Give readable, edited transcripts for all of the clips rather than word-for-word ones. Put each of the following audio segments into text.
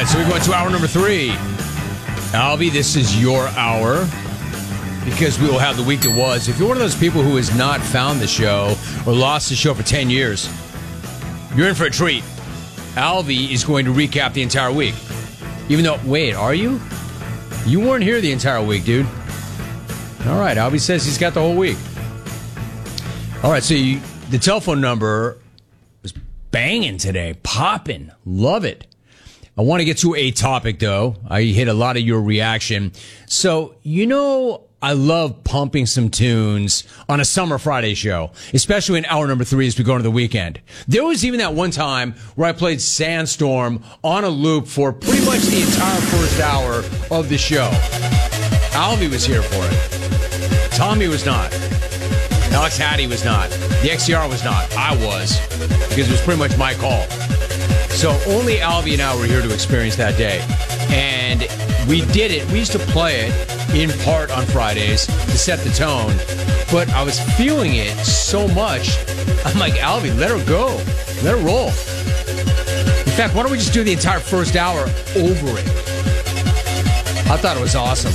So we go into hour number 3. Albie, this is your hour because we will have the week that was. If you're one of those people who has not found the show or lost the show for 10 years, you're in for a treat. Albie is going to recap the entire week. Even though, wait, are you? You weren't here the entire week, dude. All right, Albie says he's got the whole week. All right, so the telephone number was banging today, popping. Love it. I want to get to a topic, though. I hit a lot of your reaction. So, I love pumping some tunes on a Summer Friday show, especially in hour number 3 as we go into the weekend. There was even that one time where I played Sandstorm on a loop for pretty much the entire first hour of the show. Albie was here for it. Tommy was not. Alex Hattie was not. The XCR was not. I was, because it was pretty much my call. So only Albie and I were here to experience that day. And we did it. We used to play it in part on Fridays to set the tone. But I was feeling it so much. I'm like, Albie, let her go. Let her roll. In fact, why don't we just do the entire first hour over it? I thought it was awesome.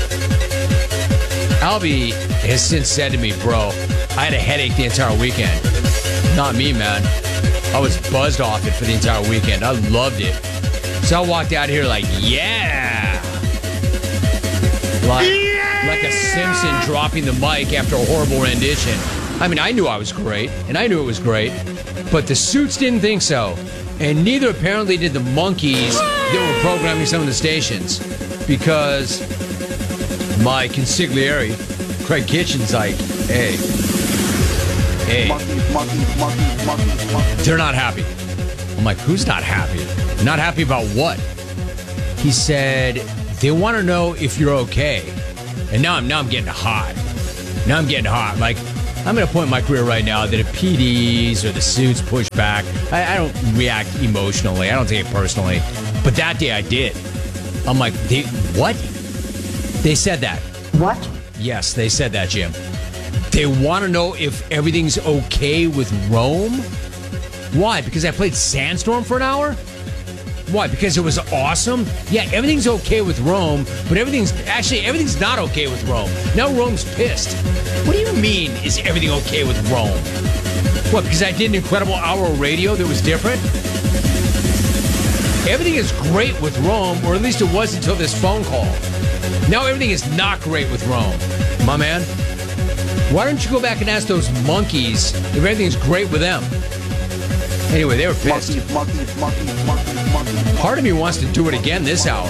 Albie has since said to me, bro, I had a headache the entire weekend. Not me, man. I was buzzed off it for the entire weekend. I loved it. So I walked out here like, yeah! Like a Simpson dropping the mic after a horrible rendition. I mean, I knew I was great, and I knew it was great, but the suits didn't think so. And neither apparently did the monkeys that were programming some of the stations. Because my consigliere, Craig Kitchen's like, hey. They're not happy. I'm like, who's not happy? Not happy about what? He said, they want to know if you're okay. And now I'm getting hot. Now I'm getting hot. Like, I'm at a point in my career right now that if PDs or the suits push back, I don't react emotionally. I don't take it personally. But that day I did. I'm like, what? They said that. What? Yes, they said that, Jim. They want to know if everything's okay with Rome? Why? Because I played Sandstorm for an hour? Why? Because it was awesome? Yeah, everything's okay with Rome, but everything's not okay with Rome. Now Rome's pissed. What do you mean, is everything okay with Rome? What, because I did an incredible hour of radio that was different? Everything is great with Rome, or at least it was until this phone call. Now everything is not great with Rome. My man, why don't you go back and ask those monkeys if everything's great with them? Anyway, they were pissed. Part of me wants to do it again this hour.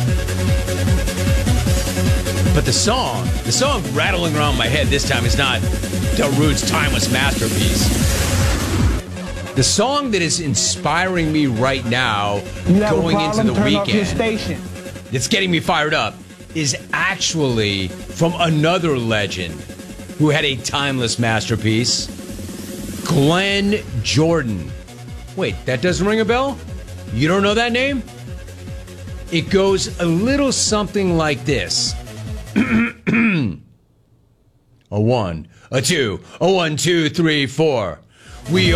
But the song rattling around my head this time is not Del Rude's timeless masterpiece. The song that is inspiring me right now, going into the weekend, that's getting me fired up, is actually from another legend who had a timeless masterpiece, Glenn Jordan. Wait, that doesn't ring a bell? You don't know that name? It goes a little something like this. A 1, a 2, a 1, 2, 3, 4. We